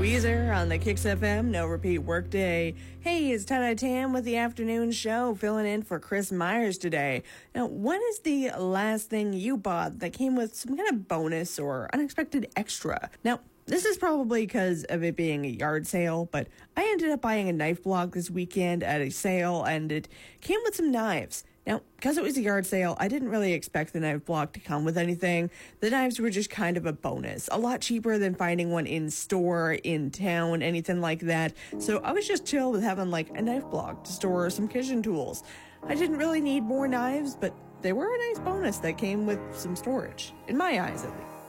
Weezer on the Kicks FM No Repeat Workday. Hey, it's Tana Tam with the afternoon show, filling in for Chris Myers today. Now, what is the last thing you bought that came with some kind of bonus or unexpected extra? Now, this is probably because of it being a yard sale, but I ended up buying a knife block this weekend at a sale, and it came with some knives. Now, because it was a yard sale, I didn't really expect the knife block to come with anything. The knives were just kind of a bonus. A lot cheaper than finding one in store, in town, anything like that. So I was just chill with having like a knife block to store some kitchen tools. I didn't really need more knives, but they were a nice bonus that came with some storage. In my eyes, at least.